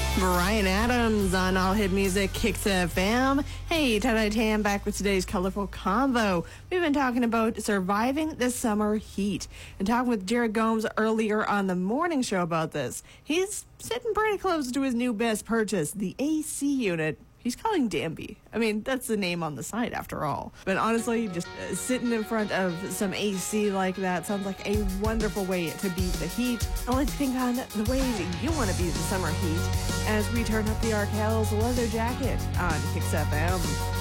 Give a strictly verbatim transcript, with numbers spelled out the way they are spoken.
Brian Adams on All Hit Music Kicks F M. Hey, Tie-Dye Tam back with today's colorful combo. We've been talking about surviving the summer heat and talking with Jared Gomes earlier on the morning show about this. He's sitting pretty close to his new best purchase, the A C unit. He's calling Danby. I mean, that's the name on the site after all. But honestly, just uh, sitting in front of some A C like that sounds like a wonderful way to beat the heat. I like to think on the ways you want to beat the summer heat as we turn up the Arkells leather jacket on Kicks F M.